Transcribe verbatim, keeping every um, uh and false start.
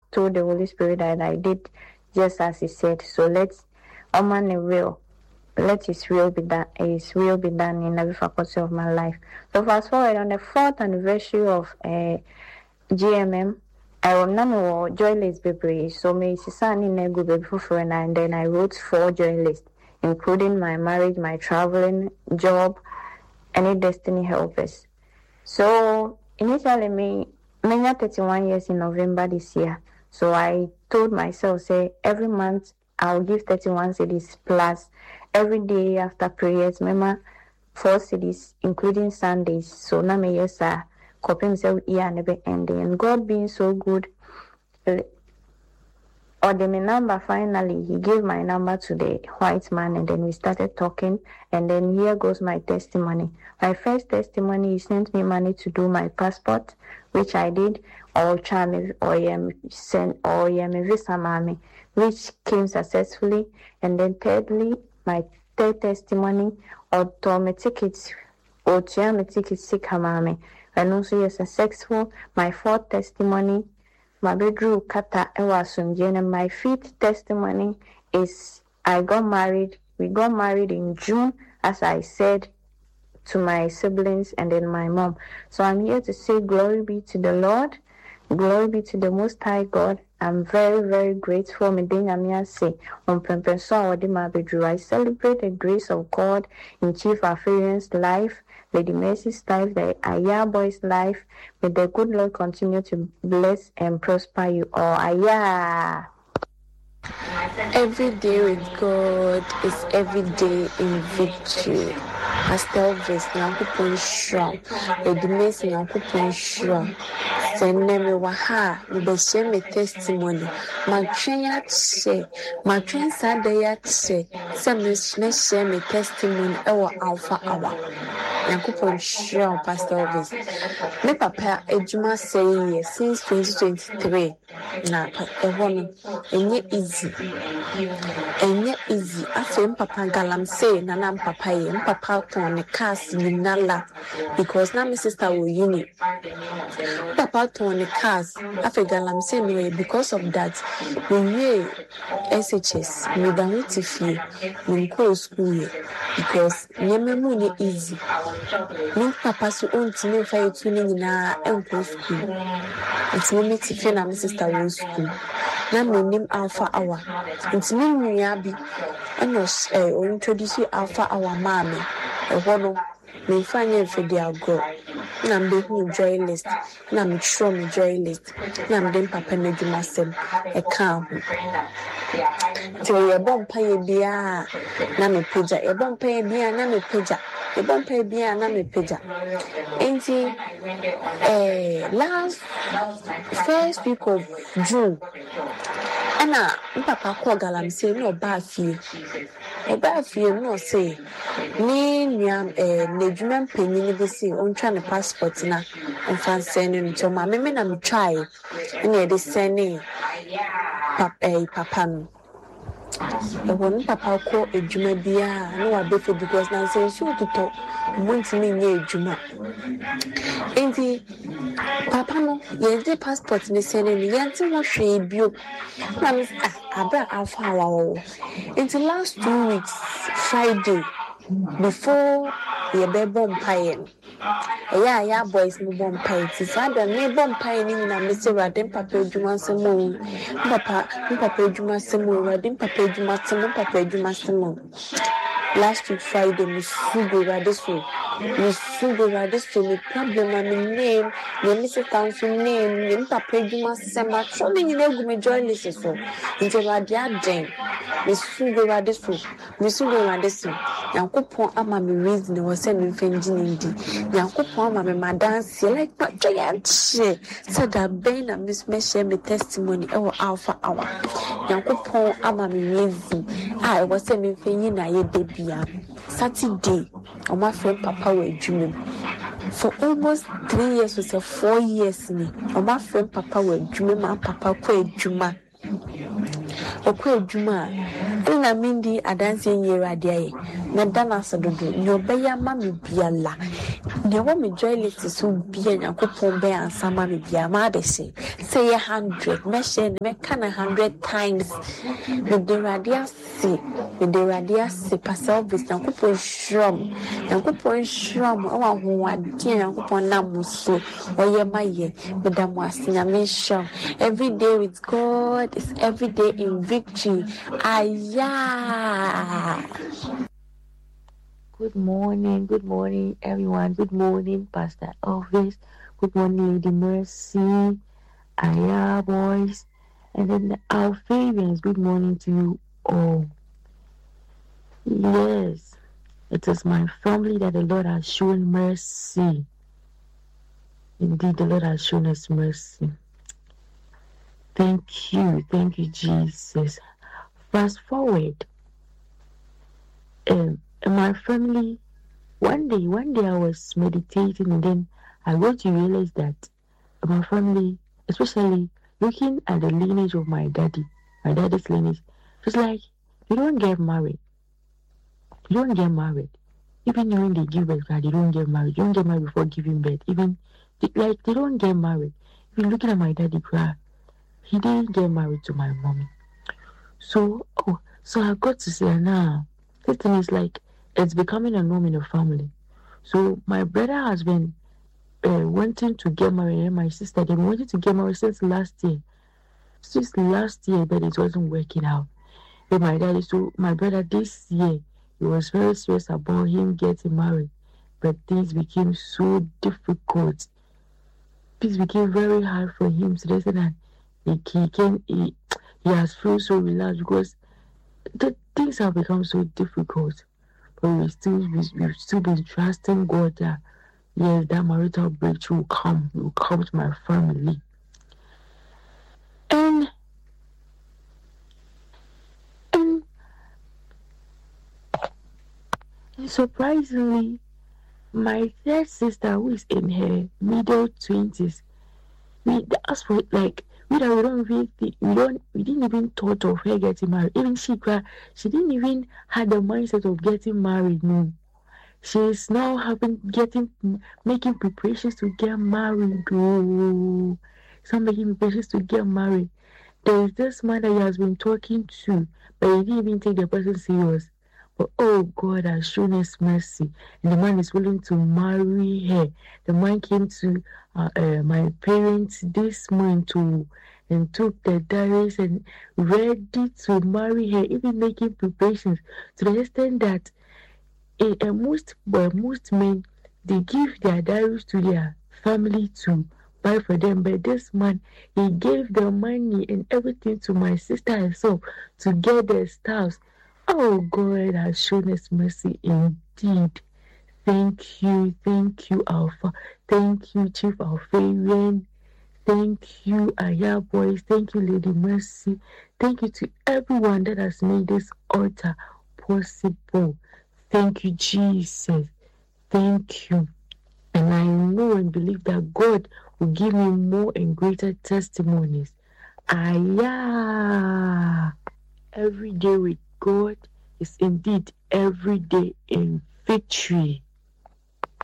told the Holy Spirit that I did just as He said. So let's Oman a will. Let His will be done. His will be done in every faculty of my life. So fast forward on the fourth anniversary of uh, G M M, I remember joy list baby. So me sister in nego baby for and then I wrote four joy lists, including my marriage, my traveling, job, any destiny helpers. So initially me, me had thirty-one years in November this year. So I told myself, say every month I'll give thirty-one cedis plus every day after prayers, remember four cedis, including Sundays. So now me yes sir, copy himself here never ending. And God being so good, ordered my number finally. He gave my number to the white man, and then we started talking. And then here goes my testimony. My first testimony, he sent me money to do my passport, which I did. Or charm or um, send or um, visa mommy, which came successfully. And then thirdly, my third testimony, or to my tickets, or to my tickets sick hamame. And also yes, successful. My fourth testimony, my bedroom kata ewasumje, and my fifth testimony is I got married. We got married in June, as I said to my siblings and then my mom. So I'm here to say glory be to the Lord. Glory be to the Most High God. I'm very, very grateful. I celebrate the grace of God in Chief Afarian's life, Lady Mercy's life, the Aya boy's life. May the good Lord continue to bless and prosper you all. Aya. Every day with God is every day in victory. Pastor Elvis, Nyankopon Shra, Lady Mercy, Nyankopon Shra. Send me waha, me be share me testimony. My train yat say, my train Sunday yat say, some me share me testimony. Our Alpha Hour. Nyankopon Shra, Pastor Elvis. Me papa ejuma say since twenty twenty-three. Na ehon enye easy. Enye easy. Afi papa galam say na na papa ye papa ton ne cars ni nala because na my sister will uni. Papa ton ne cars afi galam say no because of that we S H S me ba huti fie me ko school because nyeme mu ni easy. Me papa so ontime fa yetu ni nyina enko school. It's me meet fie na my sister will school. Na me name Alpha Hour. It's me nua bi enos eh o introduce Alpha Hour mama. Ehwo no me fa nye fedi agro. Na me hu joy list. Na me show me joy list. Na me dem papa na dwuma sem e ka ho. Till ye bom pa ye bia na me peja. Ye bom pa ye bia na me peja. Ye bom pa ye bia na me peja. Enti eh last first week of June ana papa call galamsey no ba fie. E ba fie no say ni nua eh nedwuma mpanyin bi say on twa ne passport na on fan send no to ma me me na me try na e dey send papa eh papa no. E won papa ko edwuma bia na wa befe because na say so to monti me nye edwuma. Enti papa no ye dey passport ni send ni yanti mo hwe bio na me abra Alpha Hour. Enti last two weeks Friday before ye be bomb pie. Yeah, yeah, boys, me bomb pie. Father, me bomb pie ni na me say radem papa edwuma semo. Papa, me papa edwuma semo, radem papa edwuma semo, papa edwuma semo. Last week Friday, me sugo radiso. Me sugo radiso. Me problem na me name. Me Mister Council name. Me papa edwuma sema. So me nyine gu me join this so. Nti radia den. Me sugo radiso. Me sugo radiso. Yankopon ama me reason was say me fendi ndi. Yankopon ama me madanse like but giant. Said that ben na miss me share me testimony e wo Alpha Hour. Yankopon ama me reason. Ah, was say me fendi na ye debia. Saturday, my friend Papa were dreaming. For almost three years, or so four years, me. My friend Papa were dreaming. My Papa quite Juma. Or quite Juma. Ena mindi adansi nyerade na dana sododo ne obeya ma me biala ne wo me joylist so bia Nyankopɔn be ansama me bia ma be se say one hundred me share me kan one hundred times me de radia se me de radia se pasal bis Nyankopɔn shrom Nyankopɔn shrom o wa ho ade Nyankopɔn na muso oye maye me da mo asenya me shrom every day with God is every day in victory. Aya. Good morning, good morning, everyone. Good morning, Pastor Elvis. Good morning, Lady Mercy. Aya, boys. And then our favorites, good morning to you all. Yes, it is my family that the Lord has shown mercy. Indeed, the Lord has shown us mercy. Thank you, thank you, Jesus. Fast forward, um, in my family, one day, one day I was meditating, and then I got to realize that my family, especially looking at the lineage of my daddy, my daddy's lineage, it's like you don't get married. You don't get married. Even when they give birth, they don't get married. You don't get married before giving birth. Even like they don't get married. Even looking at my daddy, cry. He didn't get married to my mommy. So, oh, so I got to say, now, this thing is like, it's becoming a norm in the family. So my brother has been uh, wanting to get married, and my sister, they've been wanting to get married since last year. Since last year, but it wasn't working out. With my daddy, so my brother this year, he was very serious about him getting married. But things became so difficult. Things became very hard for him. So they said that He, he came, he, he has felt so relaxed because the things have become so difficult. But we still, we, we've still been trusting God that, yes, that marital breakthrough will come, will come to my family. And, and, and surprisingly, my third sister, who is in her middle twenties, we asked for like, We don't, we don't even think, we don't, we didn't even thought of her getting married. Even she, she didn't even had the mindset of getting married. No, she's now having, getting, making preparations to get married. Oh, some making preparations to get married. There's this man that he has been talking to, but he didn't even take the person serious. But oh, God has shown us mercy, and the man is willing to marry her. The man came to uh, uh, my parents this morning to and took the diaries and ready to marry her, even making preparations to the extent that uh, uh, most well, most men, they give their diaries to their family to buy for them. But this man, he gave the money and everything to my sister herself to get their styles. Oh, God has shown us mercy indeed. Thank you, thank you, Alpha. Thank you, Chief Alpharian. Thank you, Aya Boys. Thank you, Lady Mercy. Thank you to everyone that has made this altar possible. Thank you, Jesus. Thank you. And I know and believe that God will give me more and greater testimonies. Aya. Every day with God is indeed every day in victory.